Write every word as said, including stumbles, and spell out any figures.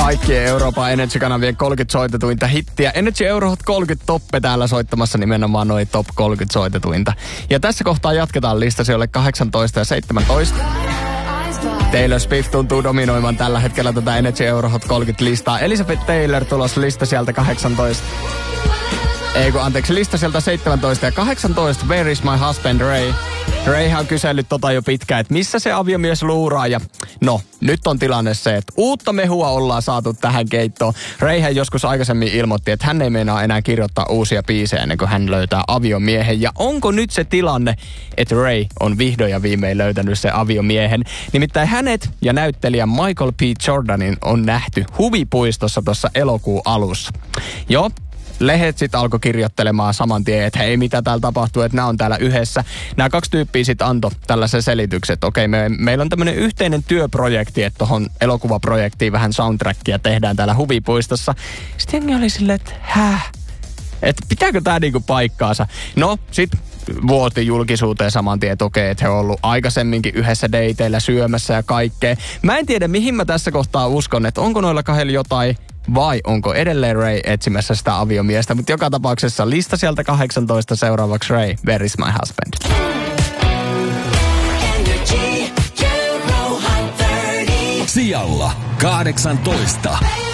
Kaikkien Euroopan Energy-kanavien kolmekymmentä soitetuinta hittiä. Energy Eurohot kolmekymmentä toppe täällä soittamassa nimenomaan noin top kolmekymmentä soitetuinta. Ja tässä kohtaa jatketaan listasijoille kahdeksantoista ja seitsemäntoista. Taylor Swift tuntuu dominoimaan tällä hetkellä tätä Energy Eurohot kolmekymmentä listaa. Elizabeth Taylor tulossa lista sieltä kahdeksantoista. Ei kun anteeksi, lista sieltä seitsemäntoista ja kahdeksantoista. Where is my husband Ray? Rayhan on kysellyt tota jo pitkään, että missä se aviomies luuraa. Ja no, nyt on tilanne se, että uutta mehua ollaan saatu tähän keittoon. Rayhan joskus aikaisemmin ilmoitti, että hän ei meinaa enää kirjoittaa uusia biisejä ennen kuin hän löytää aviomiehen. Ja onko nyt se tilanne, että Ray on vihdoin ja viimein löytänyt se aviomiehen? Nimittäin hänet ja näyttelijä Michael P. Jordanin on nähty huvipuistossa tuossa elokuun alussa. Joo. Lehdet sitten alkoi kirjoittelemaan saman tien, että hei, mitä täällä tapahtuu, että nämä on täällä yhdessä. Nämä kaksi tyyppiä sitten antoi tällaisen selityksen, että okei, me, meillä on tämmöinen yhteinen työprojekti, että tuohon elokuvaprojektiin vähän soundtrackia tehdään täällä huvipuistossa. Sitten jengi oli silleen, että häh? Että pitääkö tää niinku paikkaansa? No, sitten vuoti julkisuuteen saman tien, että okei, että he on ollut aikaisemminkin yhdessä dateilla syömässä ja kaikkea. Mä en tiedä, mihin mä tässä kohtaa uskon, että onko noilla kahdella jotain vai onko edelleen Ray etsimässä sitä aviomiestä. Mutta joka tapauksessa lista sieltä kahdeksantoista seuraavaksi Ray, Where is my husband? Sijalla kahdeksantoista.